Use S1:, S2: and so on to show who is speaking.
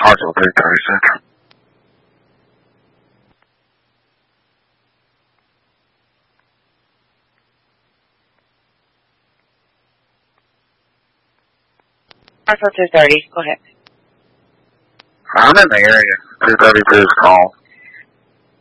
S1: Hartsville 330 Central.
S2: Hartsville 230, go ahead.
S1: I'm in the area. 232's call.